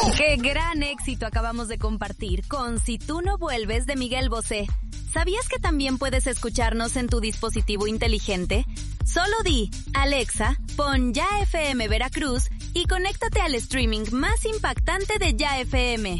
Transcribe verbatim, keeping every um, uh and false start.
¡Qué gran éxito acabamos de compartir con Si tú no vuelves de Miguel Bosé! ¿Sabías que también puedes escucharnos en tu dispositivo inteligente? Solo di, Alexa, pon Ya F M Veracruz y conéctate al streaming más impactante de Ya F M.